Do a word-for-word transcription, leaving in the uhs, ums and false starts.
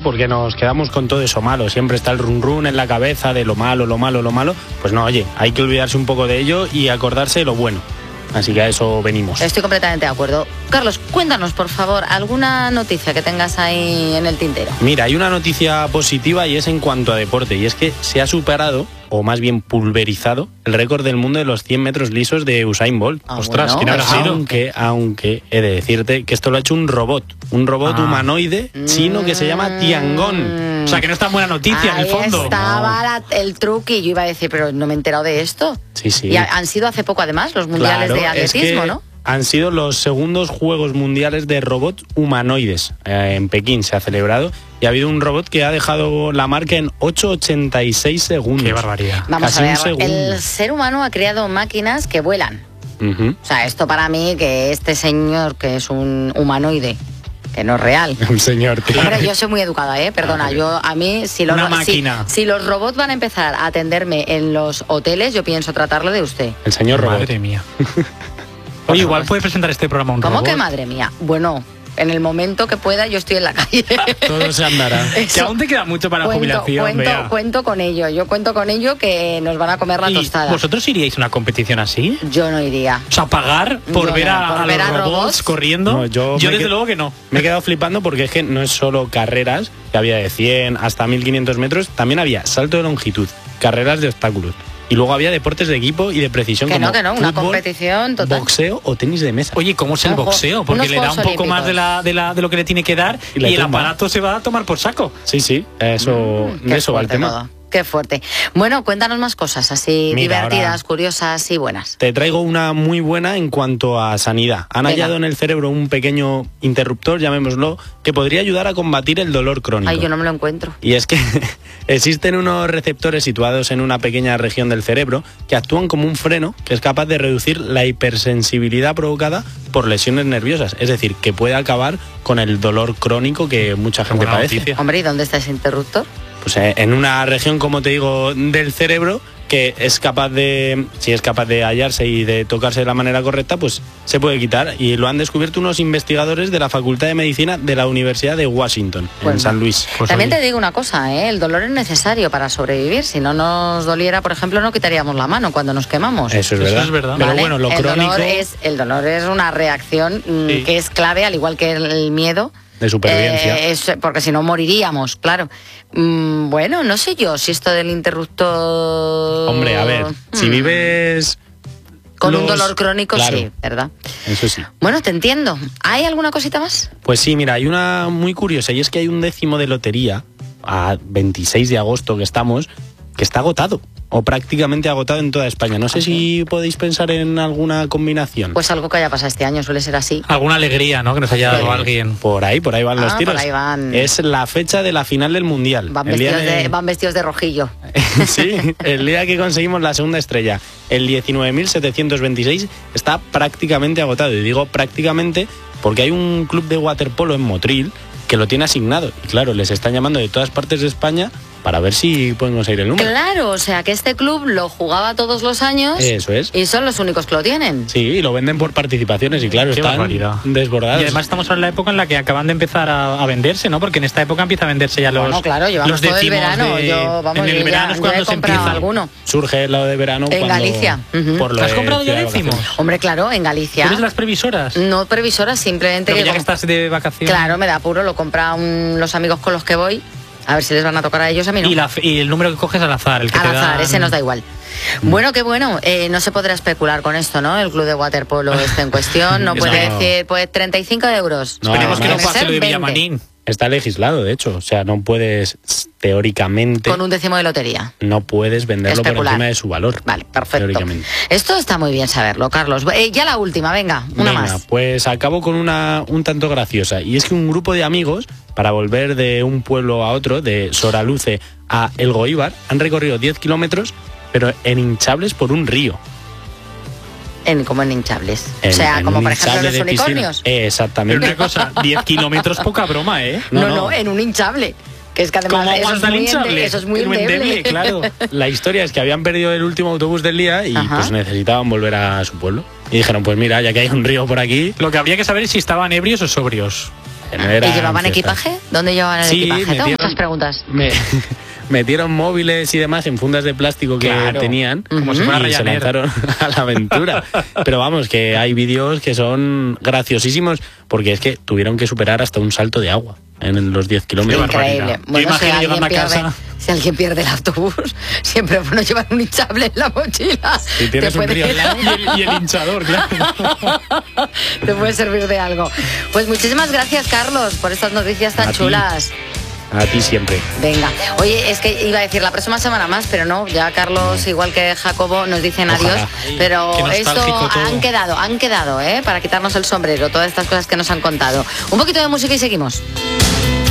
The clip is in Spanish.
porque nos quedamos con todo eso malo. Siempre está el run run en la cabeza de lo malo, lo malo, lo malo. Pues no, oye, hay que olvidarse un poco de ello y acordarse de lo bueno. Así que a eso venimos. Estoy completamente de acuerdo. Carlos, cuéntanos, por favor, alguna noticia que tengas ahí en el tintero. Mira, hay una noticia positiva y es en cuanto a deporte. Y es que se ha superado, o más bien pulverizado, el récord del mundo de los cien metros lisos de Usain Bolt. Ah, Ostras, bueno. ¿quién habrá sido? Aunque, aunque he de decirte que esto lo ha hecho un robot. Un robot Ah. humanoide chino que se llama Tiangong. O sea, que no es tan buena noticia Ahí en el fondo. estaba la- el truque y yo iba a decir, pero no me he enterado de esto. Sí, sí. Y ha- han sido hace poco además los mundiales Claro, de es atletismo, que ¿no? han sido los segundos Juegos Mundiales de Robots Humanoides. Eh, en Pekín se ha celebrado y ha habido un robot que ha dejado la marca en ocho ochenta y seis segundos. Qué barbaridad. Vamos Casi un a ver, segundo. el ser humano ha creado máquinas que vuelan. Ujú. O sea, esto para mí, que este señor que es un humanoide, que no es real. El señor. tío. Hombre, yo soy muy educada, ¿eh? Perdona, yo a mí, si los, Una si- máquina. Si, los robots van a empezar a atenderme en los hoteles, yo pienso tratarle de usted. El señor robot. Madre mía. Oye, igual puede presentar este programa un ¿Cómo robot. que madre mía? Bueno, en el momento que pueda yo estoy en la calle. Todo se andará. Que Eso. aún te queda mucho para la Cuento, jubilación, cuento, Bea. cuento con ello, yo cuento con ello que nos van a comer la ¿Y tostada. vosotros iríais a una competición así? Yo no iría. O sea, pagar por Yo ver no, a, por a ver los a robots, robots. corriendo. No, yo me desde qued- luego que no. Me he quedado flipando porque es que no es solo carreras, que había de cien hasta mil quinientos metros, también había salto de longitud, carreras de obstáculos. Y luego había deportes de equipo y de precisión Que como no, que no, una fútbol, competición total. boxeo o tenis de mesa. Oye, ¿cómo es el Unos boxeo? Juegos- Porque unos le da un Juegos poco más de, la, de, la, de lo que le tiene que dar Y y, le el tumba. aparato se va a tomar por saco. Sí, sí, eso, Qué de eso va el fuerte tema. todo. Qué fuerte. Bueno, cuéntanos más cosas así Mira, divertidas, ahora- curiosas y buenas. Te traigo una muy buena en cuanto a sanidad. Han Venga. hallado en el cerebro un pequeño interruptor, llamémoslo, que podría ayudar a combatir el dolor crónico. Ay, yo no me lo encuentro. Y es que existen unos receptores situados en una pequeña región del cerebro que actúan como un freno que es capaz de reducir la hipersensibilidad provocada por lesiones nerviosas. Es decir, que puede acabar con el dolor crónico que mucha gente buena padece. noticia. Hombre, ¿y dónde está ese interruptor? Pues eh, en una región, como te digo, del cerebro que es capaz de, si es capaz de hallarse y de tocarse de la manera correcta, pues se puede quitar. Y lo han descubierto unos investigadores de la Facultad de Medicina de la Universidad de Washington, Bueno. en San Luis. Pues También oye. te digo una cosa, ¿eh? El dolor es necesario para sobrevivir. Si no nos doliera, por ejemplo, no quitaríamos la mano cuando nos quemamos. Eso es Eso verdad. es verdad. Pero ¿Vale? bueno, lo el crónico dolor es el dolor es una reacción mm, Sí. que es clave, al igual que el, el miedo. de supervivencia. Eh, es, porque si no moriríamos, claro. Mm, bueno, no sé yo si esto del interruptor. Hombre, a ver, si Mm, vives con un los- dolor crónico, Claro, sí, ¿verdad? eso sí. Bueno, te entiendo. ¿Hay alguna cosita más? Pues sí, mira, hay una muy curiosa y es que hay un décimo de lotería a veintiséis de agosto que estamos que está agotado o prácticamente agotado en toda España. No sé si podéis pensar en alguna combinación. Pues algo que haya pasado este año, suele ser así. Alguna alegría, ¿no? Que nos haya dado Eh, alguien. Por ahí, por ahí van los Ah, tiros. por ahí van. Es la fecha de la final del Mundial. Van El día vestidos de... de- van vestidos de rojillo. Sí, el día que conseguimos la segunda estrella, el diecinueve mil setecientos veintiséis, está prácticamente agotado. Y digo prácticamente porque hay un club de waterpolo en Motril que lo tiene asignado. Y claro, les están llamando de todas partes de España para ver si pueden conseguir el número. Claro, o sea que este club lo jugaba todos los años Eso es. y son los únicos que lo tienen. Sí, y lo venden por participaciones y claro, Qué están barbaridad. desbordados. Y además estamos en la época en la que acaban de empezar a, a venderse, ¿no? Porque en esta época empieza a venderse ya los Bueno, claro, llevamos los todo el décimos verano. de- Yo, vamos, en el yo verano ya, es yo cuando he se comprado empieza. alguno. Surge el lado de verano En cuando- Galicia. Ujú. por lo ¿Has de comprado ya ciudad de décimos? vacaciones. Hombre, claro, en Galicia. ¿Tú eres las previsoras? No previsoras, simplemente Pero que ya que como- estás de vacaciones. Claro, me da apuro, lo compran los amigos con los que voy. A ver si les van a tocar a ellos, a mí no. Y, la fe- y el número que coges al azar, el que Al te azar, dan- ese nos da igual. Bueno, qué bueno. Eh, no se podrá especular con esto, ¿no? El club de waterpolo está en cuestión. No Eso puede no. decir, pues treinta y cinco euros. No, Esperemos que no además- pase lo de veinte. Villamarín. Está legislado, de hecho. O sea, no puedes, teóricamente, Con un décimo de lotería. no puedes venderlo por Especular. encima de su valor. Vale, perfecto. Teóricamente. Esto está muy bien saberlo, Carlos. Eh, ya la última, venga, una Venga, más. pues acabo con una un tanto graciosa. Y es que un grupo de amigos, para volver de un pueblo a otro, de Soraluce a Elgoíbar, han recorrido diez kilómetros, pero en hinchables por un río. En, como en hinchables. En- o sea, en como un por ejemplo hinchable los de piscina. unicornios. Eh, Pero exactamente. una cosa, diez kilómetros, poca broma, ¿eh? No, no, no, no. en un hinchable. Que es que además ¿Cómo eso es, aguanta el muy hinchable? ende- eso es muy Muy endeble. endeble, claro. La historia es que habían perdido el último autobús del día y Ajá. pues necesitaban volver a su pueblo. Y dijeron, pues mira, ya que hay un río por aquí, Lo que habría que saber es si estaban ebrios o sobrios. que no eran ¿Y llevaban fiestas. equipaje? ¿Dónde llevaban el Sí, equipaje? Tengo metieron- muchas preguntas. Me, metieron móviles y demás en fundas de plástico que Claro, tenían como si fuera y se Ryanair. lanzaron a la aventura. Pero vamos, que hay vídeos que son graciosísimos porque es que tuvieron que superar hasta un salto de agua en los diez kilómetros. Increíble. barbaridad. Yo Bueno, si imagino alguien, llegando a pierde, casa. si alguien pierde el autobús, siempre es bueno llevar un hinchable en la mochila. Si tienes Te un puede- río al lado. Y el, y el hinchador, claro. Te puede servir de algo. Pues muchísimas gracias, Carlos, por estas noticias tan A ti. chulas. A ti siempre. Venga. Oye, es que iba a decir la próxima semana más, pero no, ya Carlos, igual que Jacobo, nos dicen Ojalá. adiós. Pero Qué esto nostálgico todo. han quedado, han quedado, ¿eh? Para quitarnos el sombrero, todas estas cosas que nos han contado. Un poquito de música y seguimos.